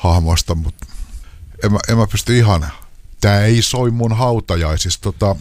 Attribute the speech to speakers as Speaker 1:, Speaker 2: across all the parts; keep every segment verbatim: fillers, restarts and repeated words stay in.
Speaker 1: hahmosta, mutta en mä, en mä pysty ihan, tää ei soi mun hautajaisissa, tota,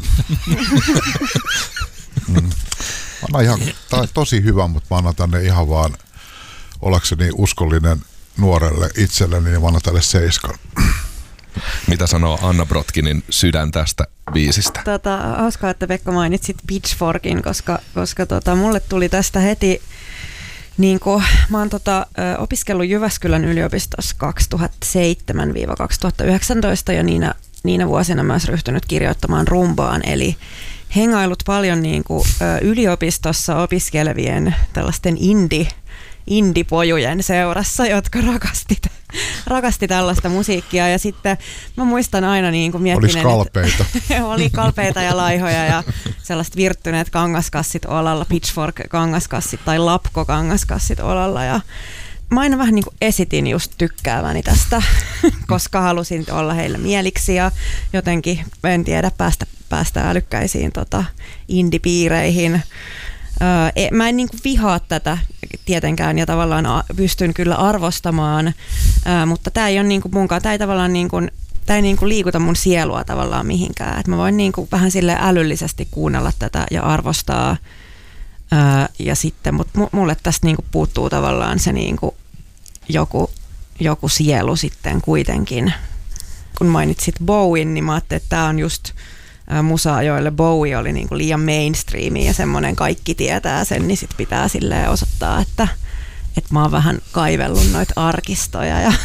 Speaker 1: mm, annan ihan, tää on tosi hyvä, mutta mä annan tänne ihan vaan, ollakseni uskollinen nuorelle itselleni, niin mä annan tälle seiskan.
Speaker 2: Mitä sanoo Anna Brotkinin sydän tästä biisistä?
Speaker 3: Tota, hauskaa, että Pekka mainitsit Pitchforkin, koska, koska tota, mulle tuli tästä heti, niin kuin, mä oon tota, opiskellut Jyväskylän yliopistossa kaksituhattaseitsemän kaksituhattayhdeksäntoista ja niinä, niinä vuosina myös ryhtynyt kirjoittamaan rumbaan, eli hengailut paljon niin kuin, yliopistossa opiskelevien tällaisten indie indipojujen seurassa, jotka rakasti, rakasti tällaista musiikkia. Ja sitten mä muistan aina niin kuin miettinen,
Speaker 1: Olis kalpeita.
Speaker 3: Että, oli kalpeita ja laihoja ja sellaiset virttyneet kangaskassit olalla, Pitchfork-kangaskassit tai Lapko-kangaskassit olalla. Ja mä aina vähän niin kuin esitin just tykkääväni tästä, koska halusin olla heille mieliksi ja jotenkin, en tiedä, päästä, päästä älykkäisiin tota, indie-piireihin. Öö, mä en niinku vihaa tätä tietenkään ja tavallaan pystyn kyllä arvostamaan, öö, mutta tää ei ole niinku munkaan, tää ei tavallaan niinku, tää ei niinku liikuta mun sielua tavallaan mihinkään. Et mä voin niinku vähän sille älyllisesti kuunnella tätä ja arvostaa öö, ja sitten, mut mulle tästä niinku puuttuu tavallaan se niinku joku, joku sielu sitten kuitenkin. Kun mainitsit Bowen, niin mä ajattelin, että tää on just musaa, joille Bowie oli niinku liian mainstreami ja semmoinen kaikki tietää sen, niin sit pitää silleen osoittaa, että, että mä oon vähän kaivellut noita arkistoja ja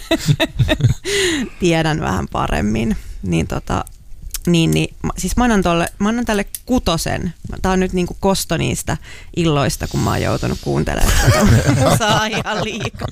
Speaker 3: tiedän vähän paremmin. Niin tota, niin, niin, siis mä annan, tolle, mä annan tälle kutosen. Tää on nyt niinku kosto niistä illoista, kun mä oon joutunut kuuntelemaan tätä musaa ihan liikaa.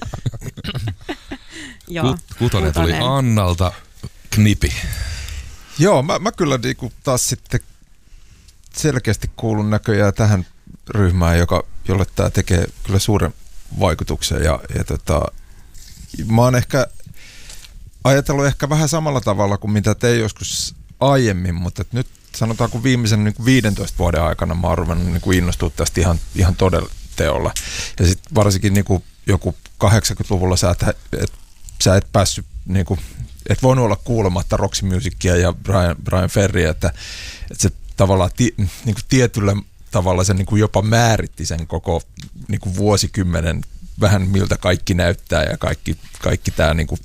Speaker 3: Joo,
Speaker 2: kutonen tuli Annalta. Knipi.
Speaker 4: Joo, mä, mä kyllä niinku taas sitten selkeästi kuulun näköjään tähän ryhmään, joka, jolle tämä tekee kyllä suuren vaikutuksen. Ja, ja tota, mä oon ehkä ajatellut ehkä vähän samalla tavalla kuin mitä tein joskus aiemmin, mutta nyt sanotaanko viimeisen niin kuin viidentoista vuoden aikana mä oon ruvennut niin kuin innostua tästä ihan, ihan todella teolla. Ja sitten varsinkin niin kuin joku kahdeksankymmentäluvulla sä et, et, sä et päässyt niin kuin, et voinut olla kuulematta Roxy Musicia ja Brian, Brian Ferryä, että, että se tavallaan ti, niin kuin tietyllä tavalla se niin kuin jopa määritti sen koko niin kuin vuosikymmenen vähän miltä kaikki näyttää ja kaikki, kaikki tämä niin kuin,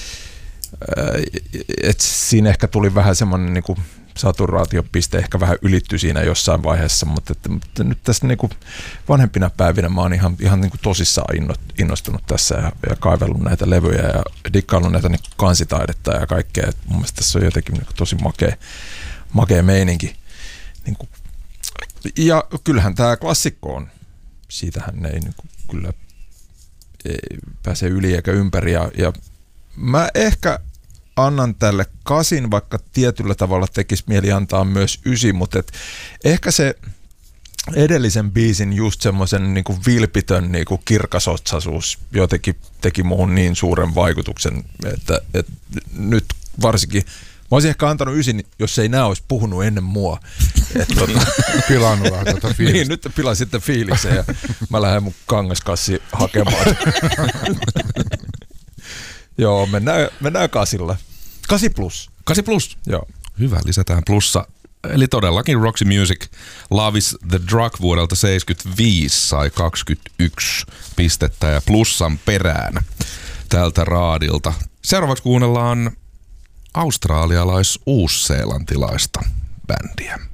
Speaker 4: että siinä ehkä tuli vähän semmoinen niin kuin saturaatiopiste, ehkä vähän ylittyi siinä jossain vaiheessa, mutta, että, mutta nyt tässä niin kuin vanhempina päivinä mä oon ihan, ihan niin kuin tosissaan innostunut tässä ja, ja kaivellut näitä levyjä ja dikkaillut näitä niin kuin kansitaidetta ja kaikkea. Et mun mielestä tässä on jotenkin niin kuin tosi makea, makea meininki. Niin kuin, ja kyllähän tämä klassikko on, siitähän ei niin kuin kyllä ei pääse yli eikä ympäri ja, ja mä ehkä annan tälle kasin, vaikka tietyllä tavalla tekisi mieli antaa myös ysi, mutta et ehkä se edellisen biisin just semmoisen niinku vilpitön niinku kirkasotsaisuus jotenkin teki muuhun niin suuren vaikutuksen, että, että nyt varsinkin mä olisin ehkä antanut ysin, jos ei nää olisi puhunut ennen mua. Tota,
Speaker 1: pilannut vähän tätä fiilistä.
Speaker 4: Niin, nyt pilan sitten fiiliksen ja mä lähden mun kangaskassi hakemaan. Joo, mennään, mennään kasilla. Kasi plus.
Speaker 2: Kasi plus.
Speaker 4: Joo.
Speaker 2: Hyvä, lisätään plussa. Eli todellakin Roxy Music Love is the Drug vuodelta seitsemänkymmentäviisi sai kaksikymmentäyksi pistettä ja plussan perään tältä raadilta. Seuraavaksi kuunnellaan australialais-uusseelantilaista bändiä.